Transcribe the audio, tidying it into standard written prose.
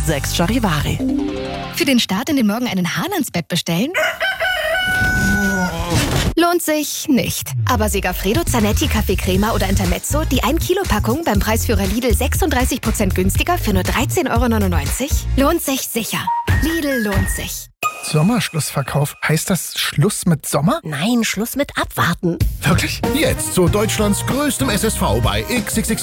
6 Charivari. Für den Start in den Morgen einen Hahn ans Bett bestellen? Lohnt sich nicht. Aber Segafredo, Zanetti, Kaffee Crema oder Intermezzo, die 1-Kilo-Packung beim Preisführer Lidl 36% günstiger für nur 13,99 €? Lohnt sich sicher. Lidl lohnt sich. Sommerschlussverkauf. Heißt das Schluss mit Sommer? Nein, Schluss mit Abwarten. Wirklich? Jetzt zu Deutschlands größtem SSV bei XXXL.